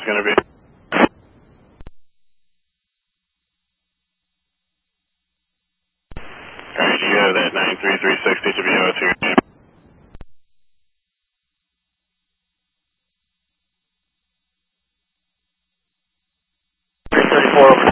is going to be. Alright, you have that 93360 to be O2. 334 over.